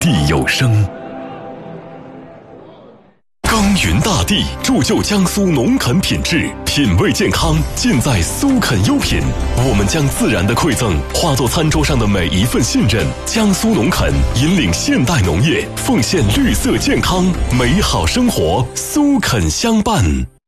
地有声。耕耘大地，铸就江苏农垦品质，品味健康尽在苏垦优品。我们将自然的馈赠化作餐桌上的每一份信任。江苏农垦引领现代农业，奉献绿色健康美好生活，苏垦相伴。